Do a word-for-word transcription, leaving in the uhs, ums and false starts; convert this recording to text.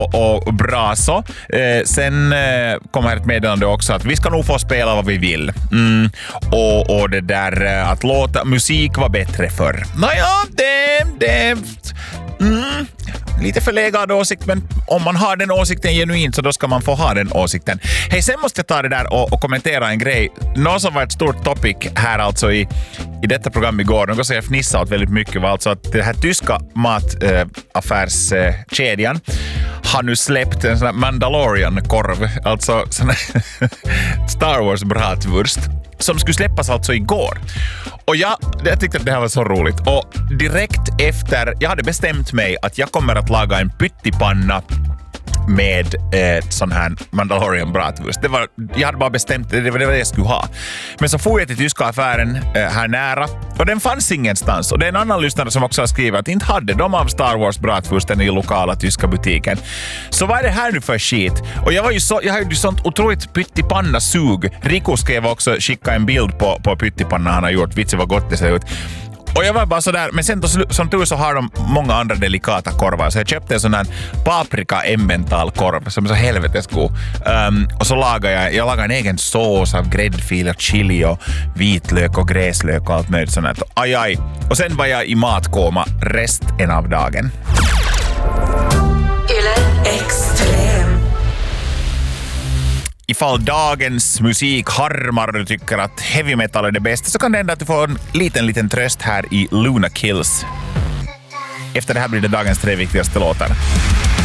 och, och bra så. Eh, sen eh, kommer ett meddelande också att vi ska nog få spela vad vi vill. Mm. Och, och det där eh, att låta musik var bättre förr. Nåja, det... det mm. Lite förlegad åsikt, men om man har den åsikten genuint så då ska man få ha den åsikten. Hej, sen måste jag ta det där och, och kommentera en grej. Något som var ett stort topic här alltså i, i detta program igår, något som jag fnissade åt väldigt mycket var alltså att det här tyska mataffärskedjan äh, har nu släppt en sån här Mandalorian-korv, alltså sån här Star Wars-bratwurst, som skulle släppas alltså igår. Och jag, jag tyckte att det här var så roligt. Och direkt efter, jag hade bestämt mig att jag kommer att laga en pyttipanna med eh, sån här Mandalorian bratwurst. Det var, jag hade bara bestämt det, det var det jag skulle ha. Men så får jag till tyska affären eh, här nära och den fanns ingenstans. Och det är en annan lyssnare som också har skrivit att inte hade de av Star Wars bratwursten i lokala tyska butiken. Så vad är det här nu för shit? Och jag var ju så, jag hade ju sånt otroligt pyttipanna-sug. Rico skrev också, skicka en bild på, på pyttipanna han har gjort. Vitsi vad gott det ser ut. Och jag var bara sådär, men sen då, som tur så har de många andra delikata korvar. Så jag köpte en sån här paprika emmental-korv som är så helvetesgod. Um, och så lagade jag, jag lagade en egen sås av gräddfil och chili och vitlök och gräslök och allt möjligt sånt här. Aj, aj. Och sen var jag i matkoma resten av dagen. Yle Extrem. Ifall dagens musik harmar och du tycker att heavy metal är det bästa så kan det hända att du får en liten, liten tröst här i Luna Kills. Efter det här blir det dagens tre viktigaste låtar.